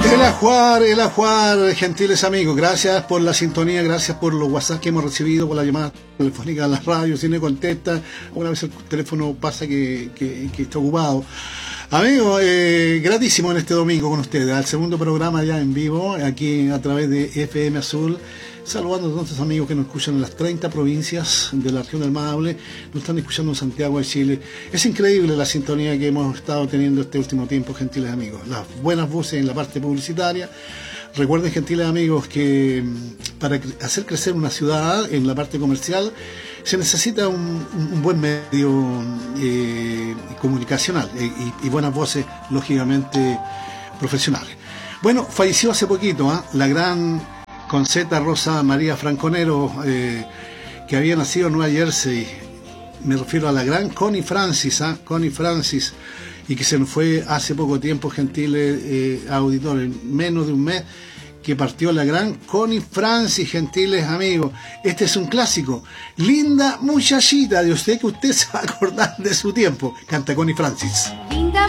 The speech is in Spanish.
El ajuar, gentiles amigos, gracias por la sintonía, gracias por los WhatsApp que hemos recibido, por la llamada telefónica a la radio, si no contesta, alguna vez el teléfono pasa que está ocupado. Amigos, gratísimo en este domingo con ustedes, al segundo programa ya en vivo, aquí a través de FM Azul, saludando a todos nuestros amigos que nos escuchan en las 30 provincias de la región del Maule, nos están escuchando en Santiago de Chile. Es increíble la sintonía que hemos estado teniendo este último tiempo, gentiles amigos. Las buenas voces en la parte publicitaria. Recuerden, gentiles amigos, que para hacer crecer una ciudad en la parte comercial se necesita un buen medio comunicacional y buenas voces, lógicamente, profesionales. Bueno, falleció hace poquito la gran Conceta Rosa María Franconero, que había nacido en Nueva Jersey. Me refiero a la gran Connie Francis, Connie Francis, y que se nos fue hace poco tiempo, gentiles auditores, en menos de un mes, que partió la gran Connie Francis, gentiles amigos. Este es un clásico. Linda muchachita, de usted que usted se va a acordar de su tiempo. Canta Connie Francis. Linda